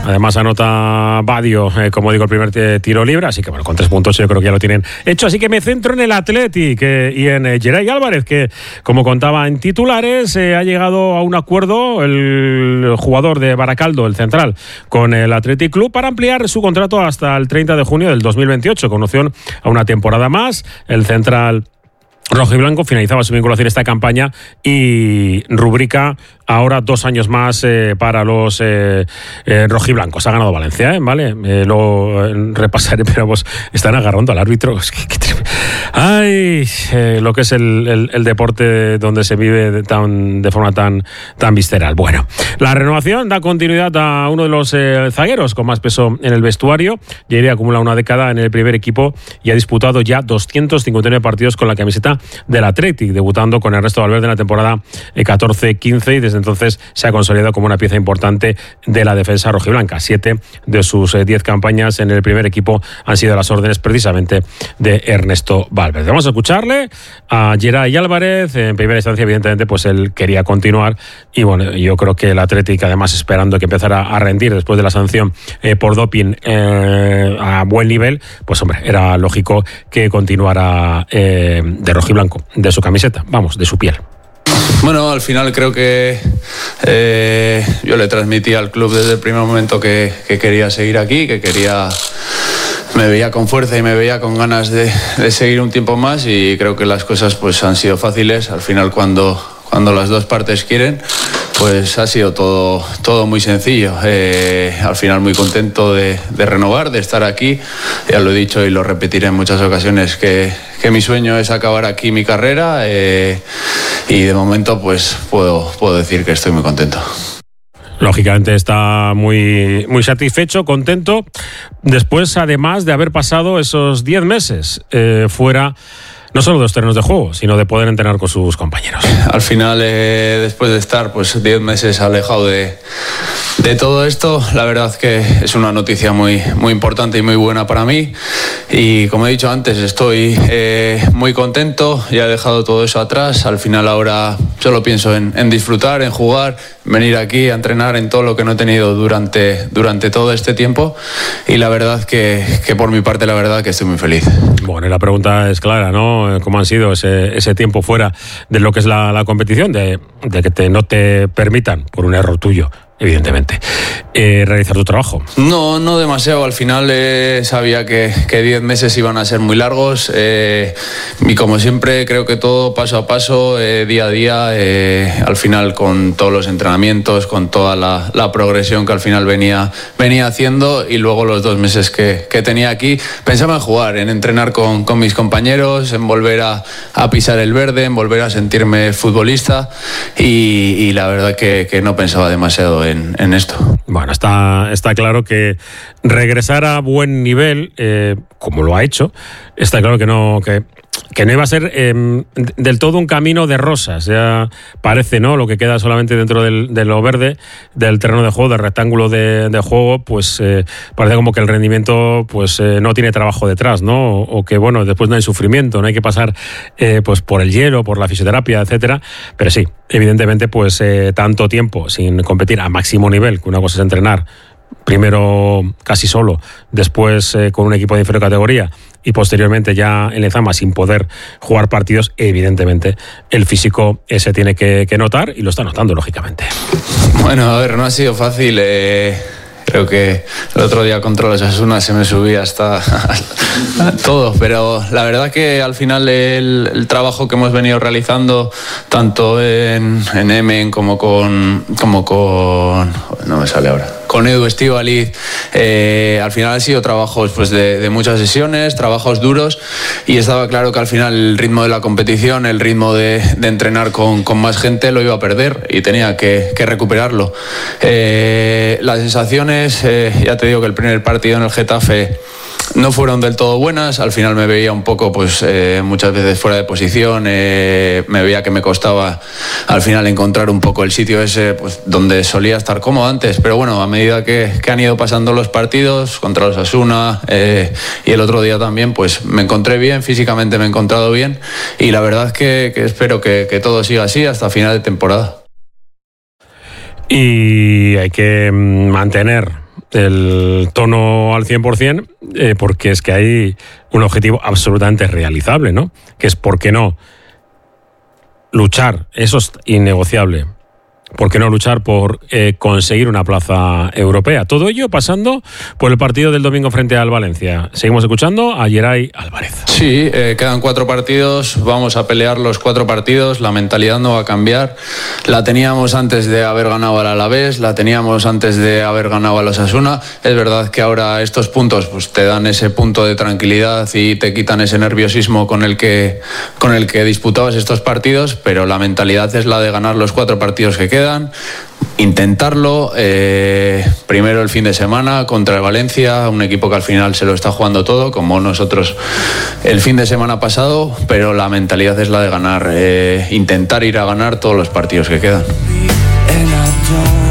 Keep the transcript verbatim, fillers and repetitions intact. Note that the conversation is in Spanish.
Además anota Badio, eh, como digo, el primer t- tiro libre, así que bueno, con tres puntos yo creo que ya lo tienen hecho. Así que me centro en el Athletic eh, y en eh, Geray Álvarez, que como contaba en titulares, eh, ha llegado a un acuerdo el jugador de Baracaldo, el central, con el Athletic Club para ampliar su contrato hasta el treinta de junio del dos mil veintiocho, con opción a una temporada más. El central rojiblanco finalizaba su vinculación esta campaña y rubrica ahora dos años más eh, para los eh, eh, rojiblancos. Ha ganado Valencia, ¿eh? ¿Vale? Eh, lo eh, repasaré, pero pues están agarrando al árbitro. Es que, que, ay, eh, lo que es el, el, el deporte donde se vive de, tan, de forma tan, tan visceral. Bueno, la renovación da continuidad a uno de los eh, zagueros con más peso en el vestuario. Jairi acumula una década en el primer equipo y ha disputado ya doscientos cincuenta y nueve partidos con la camiseta del Athletic, debutando con Ernesto Valverde en la temporada catorce quince, y desde entonces se ha consolidado como una pieza importante de la defensa rojiblanca. Siete de sus eh, diez campañas en el primer equipo han sido las órdenes precisamente de Ernesto Valverde. Vamos a escucharle a Geray Álvarez. En primera instancia, evidentemente, pues él quería continuar, y bueno, yo creo que el Athletic, además esperando que empezara a rendir después de la sanción eh, por doping eh, a buen nivel, pues hombre, era lógico que continuara eh, de rojiblanco, de su camiseta, vamos, de su piel. Bueno, al final creo que eh, yo le transmití al club desde el primer momento que, que quería seguir aquí, que quería, me veía con fuerza y me veía con ganas de, de seguir un tiempo más, y creo que las cosas pues han sido fáciles. Al final cuando, cuando las dos partes quieren, pues ha sido todo, todo muy sencillo. Eh, al final muy contento de, de renovar, de estar aquí. Ya lo he dicho y lo repetiré en muchas ocasiones, que, que mi sueño es acabar aquí mi carrera, eh, y de momento pues puedo, puedo decir que estoy muy contento. Lógicamente está muy, muy satisfecho, contento, después además de haber pasado esos diez meses eh, fuera, no solo de los terrenos de juego, sino de poder entrenar con sus compañeros. Al final, eh, después de estar pues diez meses alejado de, de todo esto, la verdad que es una noticia muy, muy importante y muy buena para mí. Y como he dicho antes, estoy eh, muy contento, ya he dejado todo eso atrás. Al final ahora solo pienso en, en disfrutar, en jugar, venir aquí a entrenar en todo lo que no he tenido durante, durante todo este tiempo. Y la verdad que, que por mi parte, la verdad que estoy muy feliz. Bueno, y la pregunta es clara, ¿no? ¿Cómo han sido ese, ese tiempo fuera de lo que es la, la competición? De, de que te, no te permitan, por un error tuyo, evidentemente, eh, realizar tu trabajo. No, no demasiado. Al final eh, sabía que, que diez meses iban a ser muy largos, eh, y como siempre creo que todo paso a paso, eh, día a día, eh, al final con todos los entrenamientos, con toda la, la progresión que al final venía, venía haciendo, y luego los dos meses que, que tenía aquí, pensaba en jugar, en entrenar con, con mis compañeros, en volver a, a pisar el verde, en volver a sentirme futbolista, y, y la verdad que, que no pensaba demasiado en En, en esto. Bueno, está, está claro que regresar a buen nivel, eh, como lo ha hecho, está claro que no, que, que no iba a ser eh, del todo un camino de rosas. Ya parece, ¿no? Lo que queda solamente dentro del, de lo verde, del terreno de juego, del rectángulo de, de juego, pues eh, parece como que el rendimiento pues eh, no tiene trabajo detrás, ¿no? O, o que, bueno, después no hay sufrimiento, no hay que pasar eh, pues por el hielo, por la fisioterapia, etcétera. Pero sí, evidentemente, pues eh, tanto tiempo sin competir a máximo nivel, que una cosa es entrenar primero casi solo, después eh, con un equipo de inferior categoría y posteriormente ya en Lezama sin poder jugar partidos, evidentemente el físico ese tiene que, que notar, y lo está notando, lógicamente. Bueno, a ver, no ha sido fácil. Eh... Creo que el otro día contra los Osasuna se me subía hasta todo, pero la verdad que al final el, el trabajo que hemos venido realizando, tanto en, en Emen como con, como con... no me sale ahora... con Edu Estíbaliz, eh, al final han sido trabajos pues, de, de muchas sesiones, trabajos duros, y estaba claro que al final el ritmo de la competición, el ritmo de, de entrenar con, con más gente lo iba a perder, y tenía que, que recuperarlo. Eh, las sensaciones, eh, ya te digo que el primer partido en el Getafe no fueron del todo buenas. Al final me veía un poco, pues eh, muchas veces fuera de posición, eh, me veía que me costaba al final encontrar un poco el sitio ese pues, donde solía estar cómodo antes, pero bueno, a medida que, que han ido pasando los partidos contra los Osasuna eh, y el otro día también, pues me encontré bien, físicamente me he encontrado bien, y la verdad que, que espero que, que todo siga así hasta final de temporada. Y hay que mantener el tono al cien por ciento, eh, porque es que hay un objetivo absolutamente realizable, ¿no? Que es, ¿por qué no luchar? Eso es innegociable. ¿Por qué no luchar por eh, conseguir una plaza europea? Todo ello pasando por el partido del domingo frente al Valencia. Seguimos escuchando a Geray Álvarez. Sí, eh, quedan cuatro partidos, vamos a pelear los cuatro partidos, la mentalidad no va a cambiar. La teníamos antes de haber ganado al Alavés, la teníamos antes de haber ganado al Osasuna. Es verdad que ahora estos puntos pues, te dan ese punto de tranquilidad y te quitan ese nerviosismo con el que, con el que disputabas estos partidos, pero la mentalidad es la de ganar los cuatro partidos que quedan. Intentarlo, eh, primero el fin de semana contra el Valencia, un equipo que al final se lo está jugando todo, como nosotros el fin de semana pasado, pero la mentalidad es la de ganar, eh, intentar ir a ganar todos los partidos que quedan.